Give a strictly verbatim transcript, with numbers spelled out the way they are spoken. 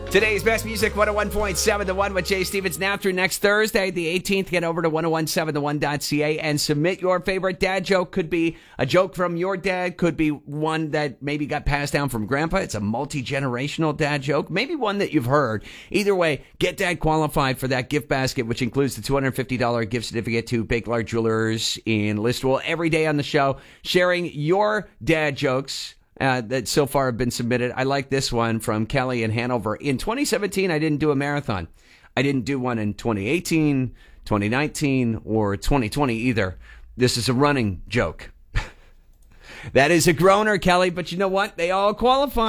Today's best music, one oh one point seven The One with Jay Stevens. Now through next Thursday, the eighteenth, get over to ten seventeen the one dot c a and submit your favorite dad joke. Could be a joke from your dad. Could be one that maybe got passed down from grandpa. It's a multi-generational dad joke. Maybe one that you've heard. Either way, get dad qualified for that gift basket, which includes the two hundred fifty dollars gift certificate to Bakelite Jewelers in Listowel. Every day on the show, sharing your dad jokes Uh, that so far have been submitted. I like this one from Kelly in Hanover. In twenty seventeen, I didn't do a marathon. I didn't do one in twenty eighteen, twenty nineteen, or twenty twenty either. This is a running joke. That is a groaner, Kelly, but you know what? They all qualify.